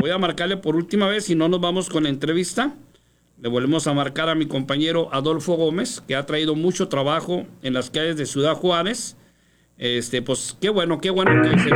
Voy a marcarle por última vez, si no nos vamos con la entrevista. Le volvemos a marcar a mi compañero Adolfo Gómez, que ha traído mucho trabajo en las calles de Ciudad Juárez. Pues qué bueno que se